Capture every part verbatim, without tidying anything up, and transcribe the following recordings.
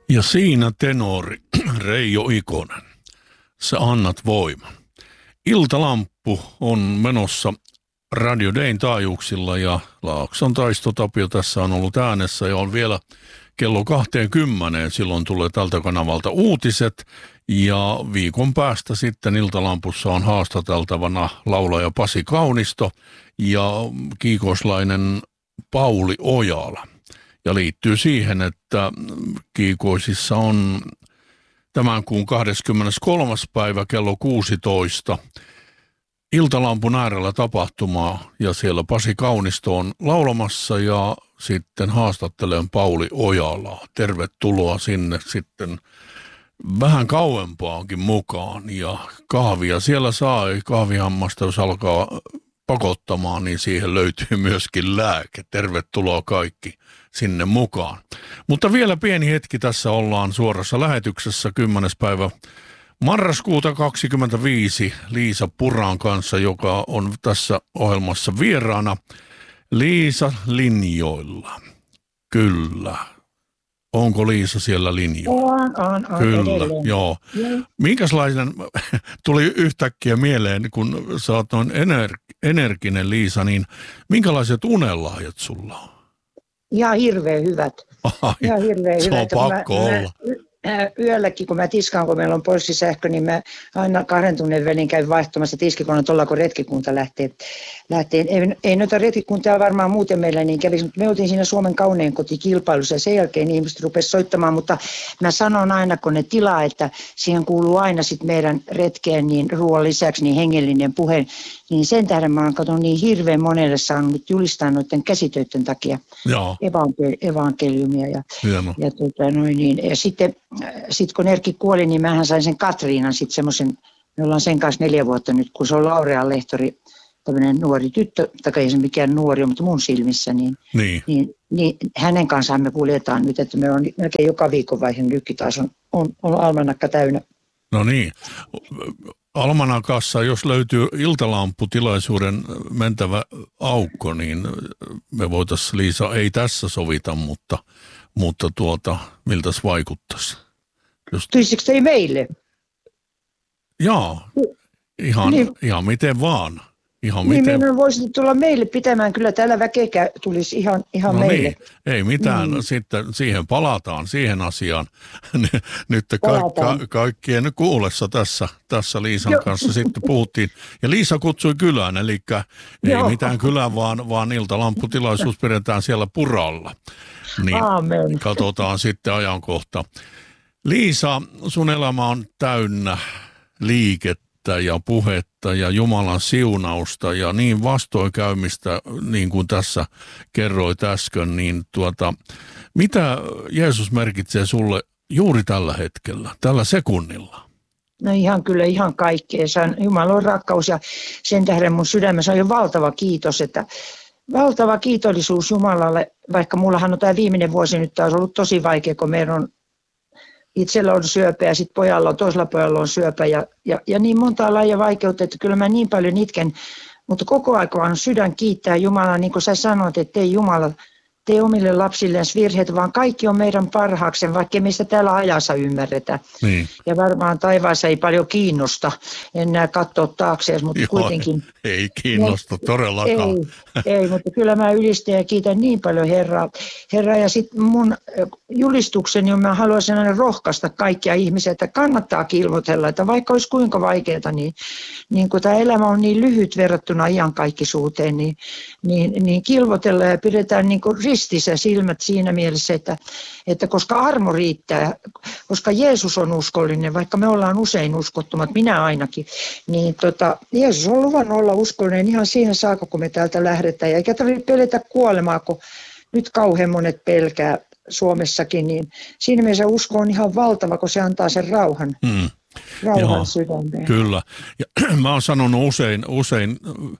Ja siinä tenori Reijo Ikonen. Sä annat voiman. Iltalamppu on menossa Radio Dayn taajuuksilla ja Laakson Taisto Tapio tässä on ollut äänessä ja on vielä kello kaksikymmentä. Silloin tulee tältä kanavalta uutiset ja viikon päästä sitten Iltalampussa on haastateltavana laulaja Pasi Kaunisto ja kiikoslainen Pauli Ojala. Ja liittyy siihen, että Kiikoisissa on tämän kuun kahdeskymmeneskolmas päivä kello kuusitoista Iltalampun äärellä tapahtumaa ja siellä Pasi Kaunisto on laulamassa ja sitten haastattelen Pauli Ojalaa. Tervetuloa sinne sitten vähän kauempaankin mukaan ja kahvia siellä saa, ei kahvihammasta jos alkaa pakottamaan, niin siihen löytyy myöskin lääke. Tervetuloa kaikki sinne mukaan. Mutta vielä pieni hetki, tässä ollaan suorassa lähetyksessä kymmenes päivä marraskuuta kaksikymmentäviisi Liisa Puran kanssa, joka on tässä ohjelmassa vieraana. Liisa linjoilla. Kyllä. Onko Liisa siellä linjoilla? On, on, on. Kyllä, edelleen. joo. Joo. Minkälainen, tuli yhtäkkiä mieleen, kun sä oot noin ener- energinen Liisa, niin minkälaiset unelahjat sulla on? Ihan hirveän hyvät. Ai, Ihan hirveän se hyvät. on Kun pakko mä, olla. Mä, yölläkin, kun mä tiskaan, kun meillä on poissisähkö, niin mä aina kahden tunnin välin käyn vaihtamassa tiskikoneen tuolla, kun retkikunta lähtee. lähtee. Ei, ei noita retkikuntaa varmaan muuten meillä niin kävisi, mutta me oltiin siinä Suomen kaunein kotikilpailussa ja sen jälkeen ihmiset rupesivat soittamaan, mutta mä sanon aina, kun ne tilaa, että siihen kuuluu aina sit meidän retkeen niin ruoan lisäksi niin hengellinen puhe, niin sen tähden mä oon katon niin hirveän monelle saanut nyt julistaa noiden käsitöiden takia evankeli- evankeliumia. Ja, ja, tota, noin, niin, ja sitten sit kun Erkki kuoli, niin mähän sain sen Katriinan sitten semmoisen, me ollaan sen kanssa neljä vuotta nyt, kun se on Laurean lehtori, tämmöinen nuori tyttö, tai ei se mikään nuori, mutta mun silmissä, niin, niin. Niin, niin hänen kanssaan me kuljetaan nyt, että me on melkein joka viikon vaihe lykki taas on, on, on almanakka täynnä. No niin. Almanakassa, jos löytyy iltalamputilaisuuden mentävä aukko, niin me voitaisiin, Liisa, ei tässä sovita, mutta, mutta tuota, miltäs vaikuttaisi? Just... Tulisiko te meille? Jaa, ihan, niin. ihan miten vaan. Ihan niin miten... meidän voisi tulla meille pitämään, kyllä täällä väkeä tulisi ihan, ihan no meille. Niin, ei mitään, mm. sitten siihen palataan, siihen asiaan. Nyt ka- ka- kaikkien kuulessa tässä, tässä Liisan Joo. kanssa sitten puhuttiin. Ja Liisa kutsui kylään, eli ei Joo. mitään kylää, vaan, vaan iltalamputilaisuus pidetään siellä Puralla. Niin Aamen. Katsotaan sitten ajankohta. Liisa, sun elämä on täynnä liikettä ja puhetta ja Jumalan siunausta ja niin vastoinkäymistä, niin kuin tässä kerroit äsken, niin tuota, mitä Jeesus merkitsee sulle juuri tällä hetkellä, tällä sekunnilla? No ihan kyllä, ihan kaikkea. Se on Jumalan rakkaus ja sen tähden mun sydämessä on jo valtava kiitos, että valtava kiitollisuus Jumalalle, vaikka mullahan on tämä viimeinen vuosi nyt taas ollut tosi vaikea, kun meillä on itsellä on syöpä ja sitten pojalla on, toisella pojalla on syöpä ja, ja, ja niin monta lajia vaikeutta, että kyllä mä niin paljon itken, mutta koko ajan on sydän kiittää Jumalaa, niin kuin sä sanoit, että ei Jumala tee omille lapsilleen virheitä, vaan kaikki on meidän parhaaksemme, vaikka mistä täällä ajassa ymmärretä. Niin. Ja varmaan taivaassa ei paljon kiinnosta enää katsoa taakse, mutta Joo, kuitenkin. Ei kiinnosta no, todellakaan. Ei, ei, mutta kyllä mä ylistän ja kiitän niin paljon Herraa. Herra, ja sitten mun julistukseni on, mä haluaisin aina rohkaista kaikkia ihmisiä, että kannattaa kilvotella, että vaikka olisi kuinka vaikeaa, niin, niin kun tämä elämä on niin lyhyt verrattuna iankaikkisuuteen, niin, niin, niin kilvotella ja pidetään niin kuin ristissä silmät siinä mielessä, että, että koska armo riittää, koska Jeesus on uskollinen, vaikka me ollaan usein uskottomat, minä ainakin, niin tota, Jeesus on luvannut olla uskollinen ihan siihen saakka, kun me täältä lähdetään. Ja eikä tarvitse pelätä kuolemaa, kun nyt kauhean monet pelkää Suomessakin, niin siinä mielessä usko on ihan valtava, kun se antaa sen rauhan. Hmm. Rauhan Joo, sydämeen. Kyllä. Ja mä oon sanonut usein, usein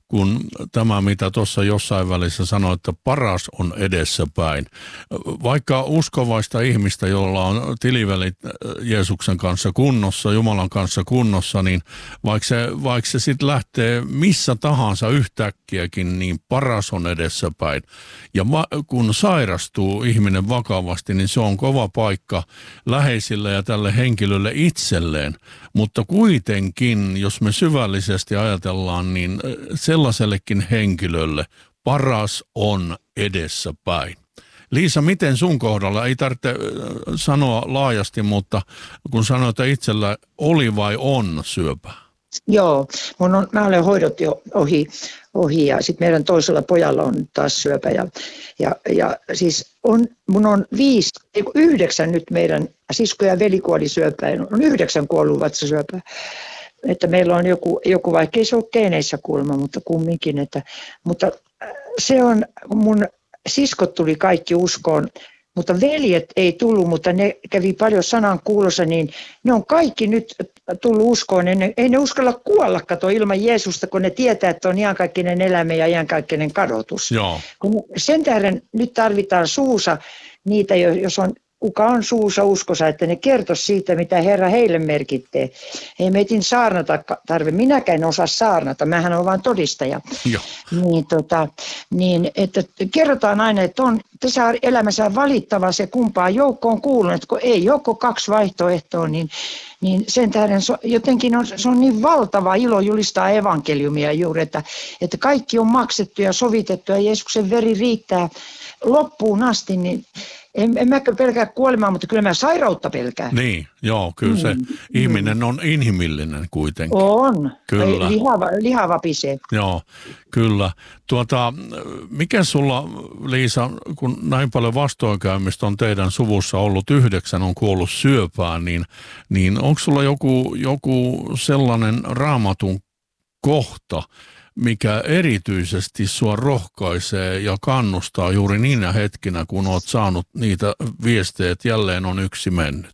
kun tämä, mitä tuossa jossain välissä sanoi, että paras on edessäpäin. Vaikka uskovaista ihmistä, jolla on tilivälit Jeesuksen kanssa kunnossa, Jumalan kanssa kunnossa, niin vaikka se, vaikka se sitten lähtee missä tahansa yhtäkkiäkin, niin paras on edessäpäin. Ja va- kun sairastuu ihminen vakavasti, niin se on kova paikka läheisille ja tälle henkilölle itselleen. Mutta kuitenkin, jos me syvällisesti ajatellaan, niin sellaisellekin henkilölle paras on edessäpäin. Liisa, miten sun kohdalla, ei tarvitse sanoa laajasti, mutta kun sanoit, että itsellä oli vai on syöpä? Joo, mun on, mä olen hoidot jo ohi, ohi ja sitten meidän toisella pojalla on taas syöpä. Ja, ja, ja siis on, mun on viisi, yhdeksän nyt meidän sisko ja veli kuoli syöpään, on yhdeksän kuollut vatsasyöpää. Että meillä on joku, joku vaikka ei se ole geeneissä kuulemma, mutta kumminkin. Että, mutta se on, mun siskot tuli kaikki uskoon, mutta veljet ei tullut, mutta ne kävi paljon sanan kuulossa, niin ne on kaikki nyt tullut uskoon. Ne, ei ne uskalla kuolla, kato, ilman Jeesusta, kun ne tietää, että on iankaikkinen elämä ja iankaikkinen kadotus. Joo. Kun sen tähden nyt tarvitaan suusa niitä, jos on kuka on suussa uskossa, että ne kertoisi siitä, mitä Herra heille merkittee. Ei meitin saarnata tarve. Minäkään en osaa saarnata, mähän olen vain todistaja. Joo. Niin, tota, niin, että kerrotaan aina, että on tässä elämässä valittava se kumpaa joukkoon kuulunut, että kun ei joko kaksi vaihtoehtoa, niin, niin sen tähden se, jotenkin on, se on niin valtava ilo julistaa evankeliumia juuri, että, että kaikki on maksettu ja sovitettu ja Jeesuksen veri riittää loppuun asti, niin En, en mä pelkää kuolemaa, mutta kyllä mä sairautta pelkään. Niin, joo, kyllä se mm. ihminen on inhimillinen kuitenkin. On, Kyllä. Lihava, lihava pisee. Joo, kyllä. Tuota, mikä sulla, Liisa, kun näin paljon vastoinkäymistä on teidän suvussa ollut, yhdeksän on kuollut syöpään, niin, niin onko sulla joku, joku sellainen Raamatun kohta, mikä erityisesti sua rohkaisee ja kannustaa juuri niinä hetkinä, kun olet saanut niitä viestejä, että jälleen on yksi mennyt?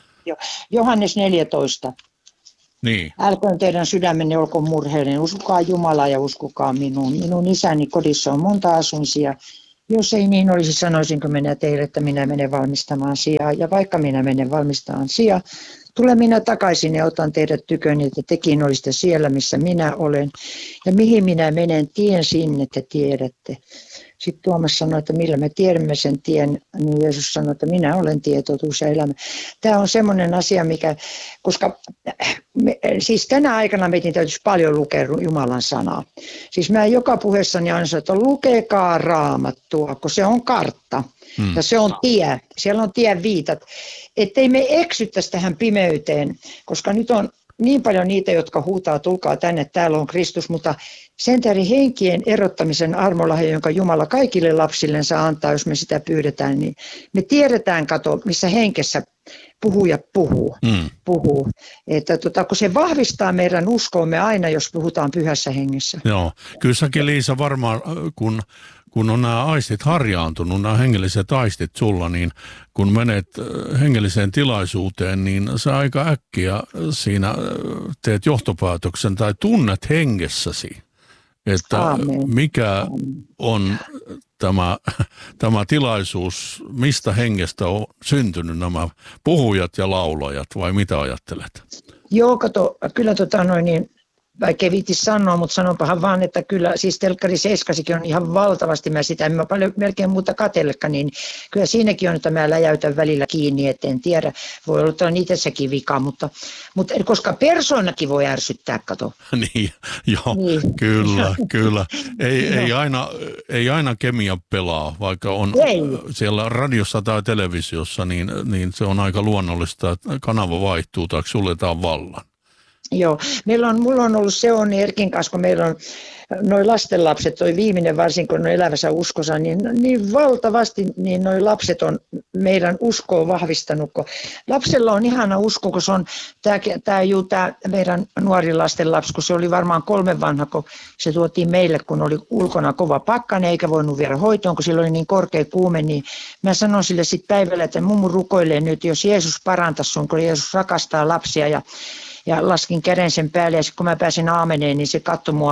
Johannes neljätoista. Niin. Älköön teidän sydämenne olkoon murheellinen, uskokaa Jumalaa ja uskokaa minuun. Minun isäni kodissa on monta asuinsia. Jos ei niin olisi, sanoisinko minä teille, että minä menen valmistamaan sijaa. Ja vaikka minä menen valmistamaan sijaa, tulen minä takaisin ja otan teidät tyköni, että tekin olisitte siellä, missä minä olen. Ja mihin minä menen, tien sinne te tiedätte. Sitten Tuomas sanoi, että millä me tiedämme sen tien, niin Jeesus sanoi, että minä olen tie, totuus ja elämä. Tämä on semmoinen asia, mikä, koska me, siis tänä aikana meidän täytyisi paljon lukea Jumalan sanaa. Siis mä joka puheessani aina sanon, että lukekaa Raamattua, kun se on kartta hmm. ja se on tie, siellä on tien viitat. Ettei me eksyttäisi tähän pimeyteen, koska nyt on niin paljon niitä, jotka huutaa, tulkaa tänne, täällä on Kristus, mutta sen tähden henkien erottamisen armolahja, jonka Jumala kaikille lapsillensa antaa, jos me sitä pyydetään, niin me tiedetään, kato, missä henkessä puhuja puhuu. Mm. puhuu. Että tota, kun se vahvistaa meidän uskoomme aina, jos puhutaan pyhässä hengessä. Joo, kyllä säkin Liisa varmaan, kun, kun on nämä aistit harjaantunut, nämä hengelliset aistit sulla, niin kun menet hengelliseen tilaisuuteen, niin sä aika äkkiä siinä teet johtopäätöksen tai tunnet hengessäsi, että Aamen. mikä on tämä, tämä tilaisuus, mistä hengestä on syntynyt nämä puhujat ja laulajat, vai mitä ajattelet? Joo, kato, kyllä tota noin niin, vaikka ei viitti sanoa, mutta sanonpahan vaan, että kyllä siis Telkkari seiskasikin on ihan valtavasti, mä sitä en mä paljon melkein muuta katsellekaan, niin kyllä siinäkin on, että mä läjäytän välillä kiinni, et en tiedä, voi olla, että on itsessäkin vika, mutta, mutta koska persoonakin voi ärsyttää, kato. Niin, joo, niin. kyllä, kyllä. Ei, ei, aina, ei aina kemia pelaa, vaikka on ei. siellä radiossa tai televisiossa, niin, niin se on aika luonnollista, että kanava vaihtuu tai suljetaan vallan. Joo, meillä on, mulla on ollut se onni Erkin kanssa, kun meillä on noi lastenlapset, toi viimeinen varsinkin, kun on elävässä uskossa, niin, niin valtavasti niin noi lapset on meidän uskoa vahvistanut. Kun lapsella on ihana usko, kun se on tämä tää, tää meidän nuori lastenlapsi, kun se oli varmaan kolme vanha, kun se tuotiin meille, kun oli ulkona kova pakkanen, eikä voinut viedä hoitoon, kun sillä oli niin korkea kuume, niin mä sanon sille sitten päivällä, että mummu rukoilee nyt, jos Jeesus parantaisi sun, kun Jeesus rakastaa lapsia ja Ja laskin käden sen päälle ja kun mä pääsin aameneen, niin se katsoi mua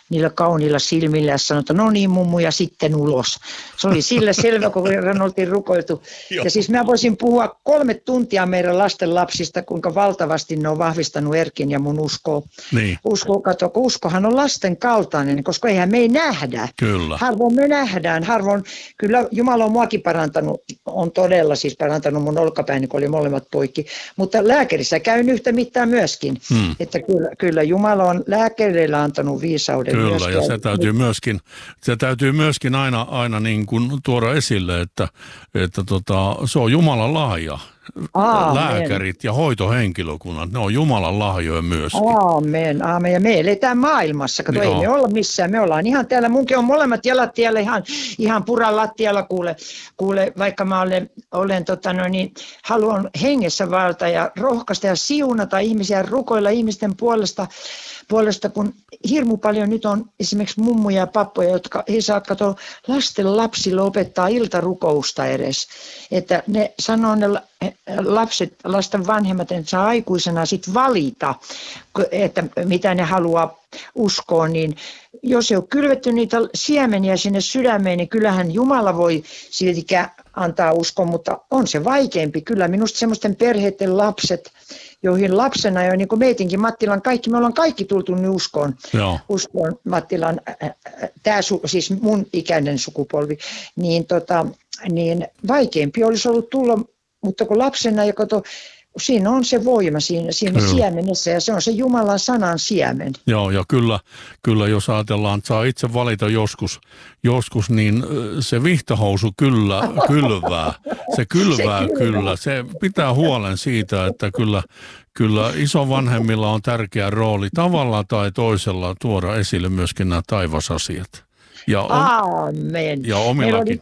niillä kauniilla silmillä ja sanoi, että no niin mummu ja sitten ulos. Se oli sillä selvä, kun kerran oltiin rukoiltu. Ja siis mä voisin puhua kolme tuntia meidän lasten lapsista, kuinka valtavasti ne on vahvistanut Erkin ja mun uskoa. Niin. Usko, kato, kun uskohan on lasten kaltainen, koska eihän me ei nähdä. Kyllä. Harvoin me nähdään, harvoin. Kyllä Jumala on muakin parantanut, on todella siis parantanut mun olkapäin, kun oli molemmat poikki. Mutta lääkärissä käyn yhtä mittaan myöskin. Hmm. Että kyllä, kyllä Jumala on lääkäreillä antanut viisauden. Kyllä, myöskin. ja se täytyy myöskin, se täytyy myöskin aina, aina niin kuin tuoda esille, että, että tota, se on Jumalan lahja. Aamen. Lääkärit ja hoitohenkilökunnat, ne on Jumalan lahjoja myöskin. Aamen, aamen. Ja me eletään maailmassa, kato, ei me olla missään. Me ollaan ihan täällä, munkin on molemmat jalat tiellä ihan, ihan puran lattialla, kuule, kuule vaikka mä olen, olen tota no niin, haluan hengessä valta ja rohkaista ja siunata ihmisiä, rukoilla ihmisten puolesta, puolesta, kun hirmu paljon nyt on esimerkiksi mummuja ja pappoja, jotka ei saa katsoa lasten lapsille opettaa iltarukousta edes. Että ne sanoo ne lapset, lasten vanhemmat, että saa aikuisena sit valita, että mitä ne haluaa uskoa, niin jos ei ole kylvetty niitä siemeniä sinne sydämeen, niin kyllähän Jumala voi siltikään antaa uskon, mutta on se vaikeampi. Kyllä minusta semmoisten perheiden lapset, joihin lapsena jo, niin kuin meitinkin Mattilan kaikki, me ollaan kaikki tultu niin uskoon, Joo. uskoon Mattilan, tämä siis mun ikäinen sukupolvi, niin, tota, niin vaikeampi olisi ollut tulla, mutta kun lapsena, ja kato, siinä on se voima siinä, siinä siemenessä ja se on se Jumalan sanan siemen. Joo, ja kyllä, kyllä jos ajatellaan, että saa itse valita joskus, joskus niin se vihtahousu kyllä kylvää. Se kylvää se kyllä. Se pitää huolen siitä, että kyllä, kyllä isovanhemmilla on tärkeä rooli tavalla tai toisella tuoda esille myöskin nämä taivasasiat. Ja, Aamen. Ja omillakin.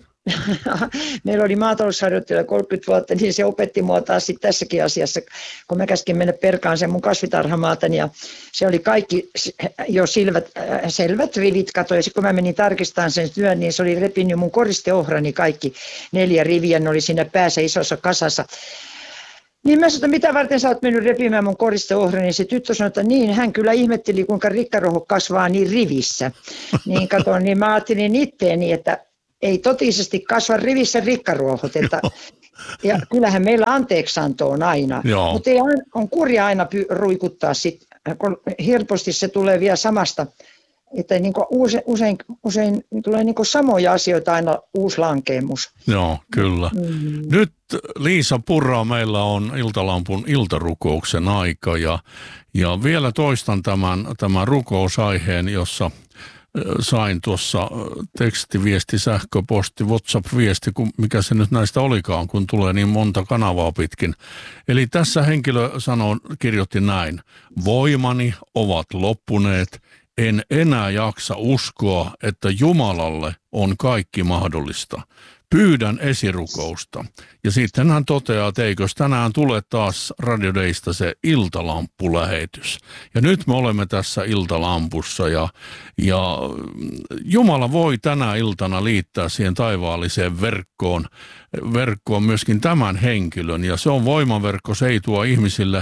Meillä oli maatalousharjoittelija kolmekymmentä vuotta, niin se opetti mua taas sit tässäkin asiassa, kun mä käskin mennä perkaan sen mun kasvitarhamaatani ja se oli kaikki jo silvät, äh, selvät rivit katoja. Sitten kun mä menin tarkistamaan sen työn, niin se oli repinyt mun koristeohrani kaikki neljä riviä, ne oli siinä päässä isossa kasassa. Niin mä sanoin, mitä varten sä oot mennyt repimään mun koristeohrani, niin se tyttö sanoi, että niin, hän kyllä ihmetteli, kuinka rikkaruoho kasvaa niin rivissä. Niin katon, niin mä ajattelin itteeni, että ei totisesti kasva rivissä rikkaruohot, että, ja kyllähän meillä anteeksianto on aina, Joo. mutta ei, on kurja aina py, ruikuttaa, sit, kun helposti se tulee vielä samasta, että niin usein, usein, usein tulee niin samoja asioita aina uusi lankeemus. Joo, kyllä. Mm. Nyt Liisa Purra, meillä on Iltalampun iltarukouksen aika ja, ja vielä toistan tämän, tämän rukousaiheen, jossa sain tuossa tekstiviesti, sähköposti, WhatsApp-viesti, mikä se nyt näistä olikaan, kun tulee niin monta kanavaa pitkin. Eli tässä henkilö sanoo, kirjoitti näin: voimani ovat loppuneet, en enää jaksa uskoa, että Jumalalle on kaikki mahdollista. Pyydän esirukousta. Ja sitten hän toteaa, että eikös tänään tule taas Radio Daysta se iltalamppulähetys. Ja nyt me olemme tässä iltalampussa ja, ja Jumala voi tänä iltana liittää siihen taivaalliseen verkkoon, verkkoon myöskin tämän henkilön. Ja se on voimaverkko, se ei tuo ihmisille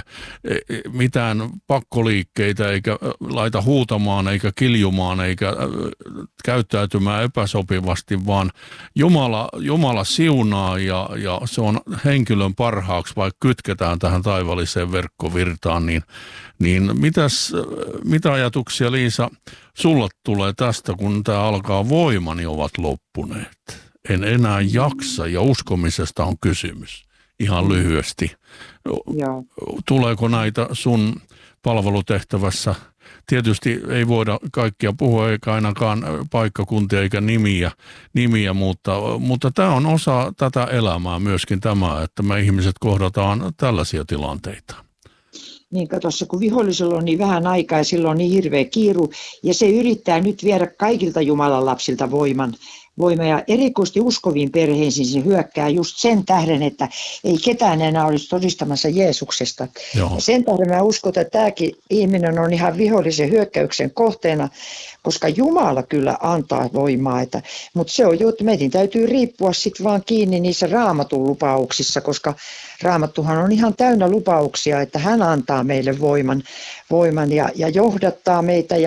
mitään pakkoliikkeitä eikä laita huutamaan eikä kiljumaan eikä käyttäytymään epäsopivasti, vaan Jumala, Jumala siunaa ja, ja se on henkilön parhaaksi, vaikka kytketään tähän taivaalliseen verkkovirtaan, niin, niin mitäs, mitä ajatuksia, Liisa, sulla tulee tästä, kun tämä alkaa voimani ovat loppuneet? En enää jaksa ja uskomisesta on kysymys. Ihan lyhyesti. Joo. Tuleeko näitä sun palvelutehtävässä? Tietysti ei voida kaikkia puhua, eikä ainakaan paikkakuntia eikä nimiä, nimiä mutta, mutta tämä on osa tätä elämää myöskin tämä, että me ihmiset kohdataan tällaisia tilanteita. Niin katossa, kun vihollisella on niin vähän aikaa ja silloin on niin hirveä kiiru, ja se yrittää nyt viedä kaikilta Jumalan lapsilta voiman. Voima ja erikoisesti uskoviin perheisiin se hyökkää just sen tähden, että ei ketään enää olisi todistamassa Jeesuksesta. Ja sen tähden mä uskon, että tämäkin ihminen on ihan vihollisen hyökkäyksen kohteena, koska Jumala kyllä antaa voimaa. Että, mutta se on juttu, meidän täytyy riippua sitten vaan kiinni niissä Raamatun lupauksissa, koska Raamattuhan on ihan täynnä lupauksia, että hän antaa meille voiman, voiman ja, ja johdattaa meitä ja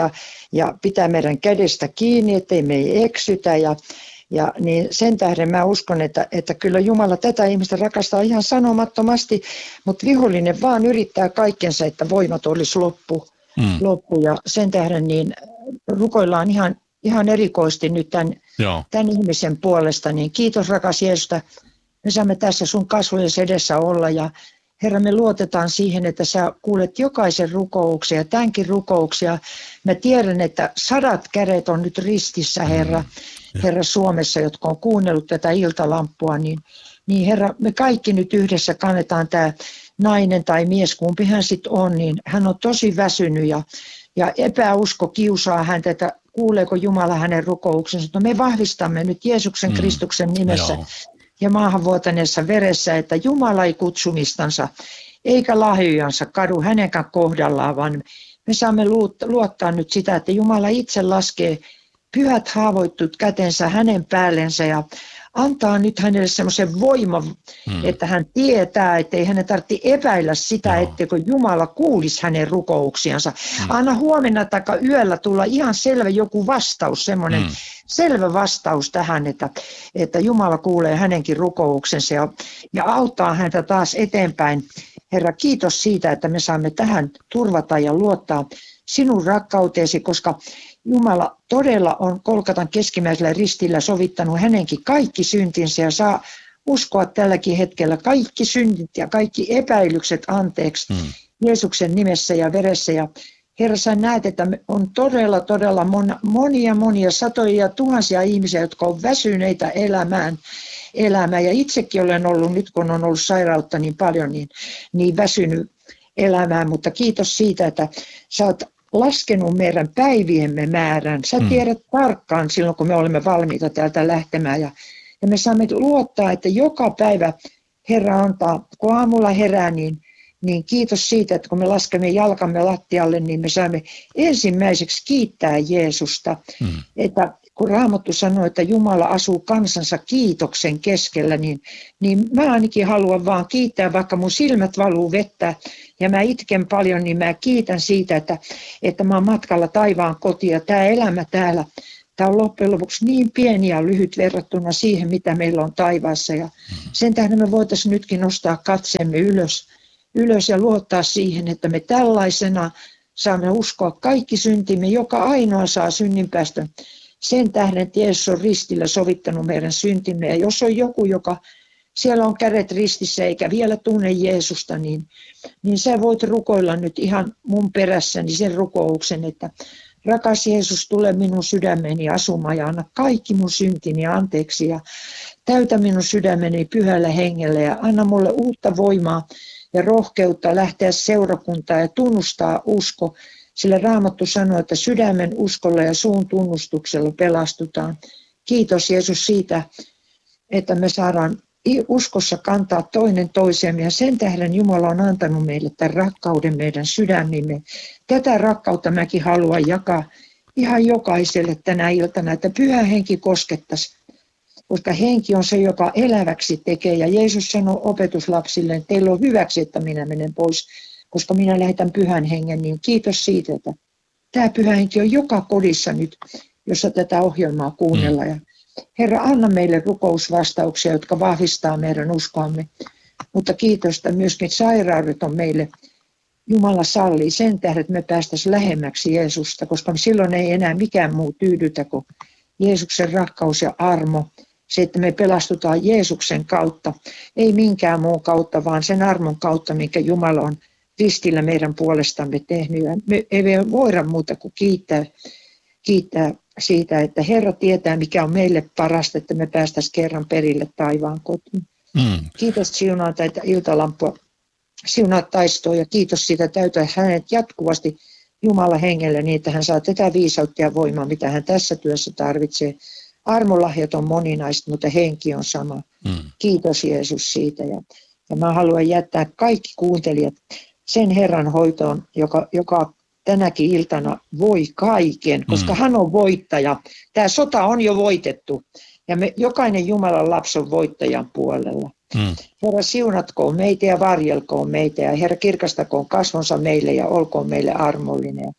ja pitää meidän kädestä kiinni, ettei me ei eksytä. Ja, ja niin sen tähden mä uskon, että, että kyllä Jumala tätä ihmistä rakastaa ihan sanomattomasti, mutta vihollinen vaan yrittää kaikkensa, että voimat olisi loppu. Mm. loppu. Ja sen tähden niin rukoillaan ihan, ihan erikoisesti nyt tämän, tämän ihmisen puolesta. Niin kiitos rakas Jeesus, me saamme tässä sun kasvojen edessä olla ja Herra, me luotetaan siihen, että sä kuulet jokaisen rukouksia ja tämänkin rukouksia. Mä tiedän, että sadat kädet on nyt ristissä, Herra, Herra Suomessa, jotka on kuunnellut tätä iltalamppua. Niin, niin Herra, me kaikki nyt yhdessä kannetaan tämä nainen tai mies, kumpi hän sitten on, niin hän on tosi väsynyt ja, ja epäusko kiusaa häntä, että kuuleeko Jumala hänen rukouksensa. No me vahvistamme nyt Jeesuksen Kristuksen nimessä. Mm. Ja maahanvuotaneessa veressä, että Jumala ei kutsumistansa eikä lahjojansa kadu hänenkään kohdallaan, vaan me saamme luottaa nyt sitä, että Jumala itse laskee pyhät haavoittut kätensä hänen päällensä ja antaa nyt hänelle semmoisen voiman, hmm. että hän tietää, ettei hänen tarvitse epäillä sitä, no. etteikö Jumala kuulisi hänen rukouksiansa. Hmm. Anna huomenna tai yöllä tulla ihan selvä joku vastaus, semmoinen hmm. selvä vastaus tähän, että, että Jumala kuulee hänenkin rukouksensa ja, ja auttaa häntä taas eteenpäin. Herra, kiitos siitä, että me saamme tähän turvata ja luottaa sinun rakkauteesi, koska Jumala todella on Kolkatan keskimmäisellä ristillä sovittanut hänenkin kaikki syntinsä ja saa uskoa tälläkin hetkellä kaikki syntit ja kaikki epäilykset anteeksi mm. Jeesuksen nimessä ja veressä. Ja Herra, sä näet, että on todella, todella monia, monia satoja ja tuhansia ihmisiä, jotka on väsyneitä elämään. elämään. Ja itsekin olen ollut, nyt kun on ollut sairautta niin paljon, niin, niin väsynyt elämään. Mutta kiitos siitä, että sä oot laskenut meidän päiviemme määrän. Sä tiedät mm. tarkkaan silloin, kun me olemme valmiita täältä lähtemään. Ja, ja me saamme luottaa, että joka päivä Herra antaa, kun aamulla herää, niin, niin kiitos siitä, että kun me laskemme jalkamme lattialle, niin me saamme ensimmäiseksi kiittää Jeesusta. Mm. Että kun Raamattu sanoo, että Jumala asuu kansansa kiitoksen keskellä, niin, niin mä ainakin haluan vaan kiittää, vaikka mun silmät valuu vettä ja mä itken paljon, niin mä kiitän siitä, että, että mä oon matkalla taivaan kotiin ja tämä elämä täällä, tämä on loppujen lopuksi niin pieni ja lyhyt verrattuna siihen, mitä meillä on taivaassa. Ja sen tähden me voitaisiin nytkin nostaa katseemme ylös, ylös ja luottaa siihen, että me tällaisena saamme uskoa kaikki syntimme, joka ainoa saa synninpäästön. Sen tähden, että Jeesus on ristillä sovittanut meidän syntimme. Ja jos on joku, joka siellä on kädet ristissä eikä vielä tunne Jeesusta, niin, niin sä voit rukoilla nyt ihan mun perässäni sen rukouksen, että rakas Jeesus, tule minun sydämeni asumaan ja anna kaikki mun syntini anteeksi ja täytä minun sydämeni pyhällä hengellä ja anna mulle uutta voimaa ja rohkeutta lähteä seurakuntaan ja tunnustaa usko. Sillä Raamattu sanoo, että sydämen uskolla ja suun tunnustuksella pelastutaan. Kiitos Jeesus siitä, että me saadaan uskossa kantaa toinen toisemme. Ja sen tähden Jumala on antanut meille tämän rakkauden meidän sydämimme. Tätä rakkautta mäkin haluan jakaa ihan jokaiselle tänä iltana, että Pyhä Henki koskettaisi. Koska henki on se, joka eläväksi tekee. Ja Jeesus sanoi opetuslapsille, että teillä on hyväksi, että minä menen pois. Koska minä lähetän Pyhän Hengen, niin kiitos siitä, että tämä Pyhä Henki on joka kodissa nyt, jossa tätä ohjelmaa kuunnellaan. Ja Herra, anna meille rukousvastauksia, jotka vahvistaa meidän uskoamme. Mutta kiitos, että myöskin sairaudet on meille. Jumala sallii sen tähden, että me päästäisiin lähemmäksi Jeesusta, koska silloin ei enää mikään muu tyydytä kuin Jeesuksen rakkaus ja armo. Se, että me pelastutaan Jeesuksen kautta, ei minkään muun kautta, vaan sen armon kautta, minkä Jumala on ristillä meidän puolestamme tehnyt. Ja me ei voida muuta kuin kiittää, kiittää siitä, että Herra tietää, mikä on meille parasta, että me päästäisiin kerran perille taivaan kotiin. Mm. Kiitos siunaa tätä iltalampua, siunaa taistoa ja kiitos siitä, täytä hänet jatkuvasti Jumala hengelle niin, että hän saa tätä viisautta ja voimaa, mitä hän tässä työssä tarvitsee. Armolahjat on moninaiset, mutta henki on sama. Mm. Kiitos Jeesus siitä. Ja, ja mä haluan jättää kaikki kuuntelijat sen Herran hoitoon, joka, joka tänäkin iltana voi kaiken, koska mm. hän on voittaja. Tämä sota on jo voitettu ja me, jokainen Jumalan lapsi on voittajan puolella. Mm. Herra, siunatkoon meitä ja varjelkoon meitä ja Herra, kirkastakoon kasvonsa meille ja olkoon meille armollinen.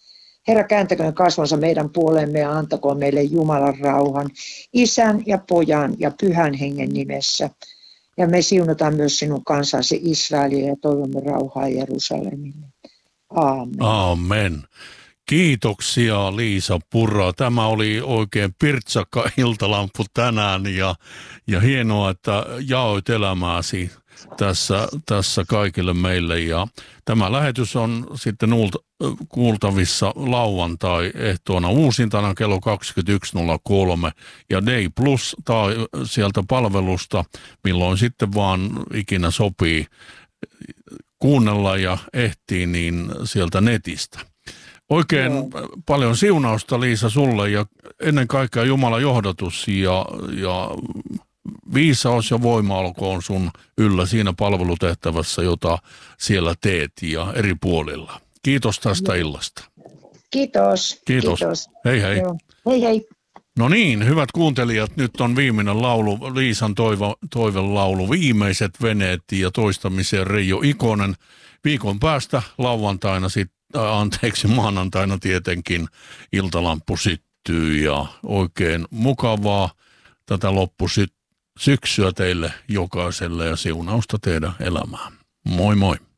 Herra, kääntäköön kasvonsa meidän puolemme ja antakoon meille Jumalan rauhan, Isän ja Pojan ja Pyhän Hengen nimessä. Ja me siunataan myös sinun kansasi Israelia ja toivomme rauhaa Jerusalemille. Aamen. Amen. Kiitoksia Liisa Purra. Tämä oli oikein pirtsakka iltalampu tänään ja, ja hienoa, että jaoit elämääsi tässä, tässä kaikille meille. Ja tämä lähetys on sitten kuultavissa lauantai ehtoona uusintana kello kaksikymmentäyksi nolla kolme ja Day Plus tai sieltä palvelusta, milloin sitten vaan ikinä sopii kuunnella ja ehtii, niin sieltä netistä. Oikein Joo. paljon siunausta Liisa sulle ja ennen kaikkea Jumalan johdatus ja, ja viisaus ja voima olkoon sun yllä siinä palvelutehtävässä, jota siellä teet ja eri puolilla. Kiitos tästä illasta. Kiitos. Kiitos. Kiitos. Hei hei. Joo. Hei hei. No niin, hyvät kuuntelijat, nyt on viimeinen laulu, Liisan toivo, toivelaulu, Viimeiset veneet ja toistamiseen Reijo Ikonen. Viikon päästä lauantaina sitten. Anteeksi, maanantaina tietenkin iltalamppu syttyy ja oikein mukavaa tätä loppusyksyä teille jokaiselle ja siunausta teidän elämään. Moi moi!